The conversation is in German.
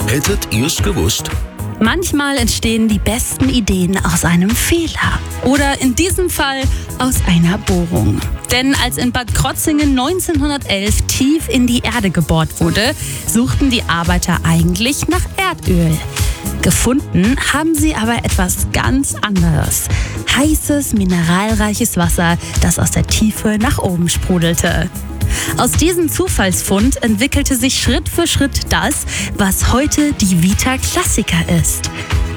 Hättet ihr's gewusst? Manchmal entstehen die besten Ideen aus einem Fehler. Oder in diesem Fall aus einer Bohrung. Denn als in Bad Krozingen 1911 tief in die Erde gebohrt wurde, suchten die Arbeiter eigentlich nach Erdöl. Gefunden haben sie aber etwas ganz anderes. Heißes, mineralreiches Wasser, das aus der Tiefe nach oben sprudelte. Aus diesem Zufallsfund entwickelte sich Schritt für Schritt das, was heute die Vita Classica ist.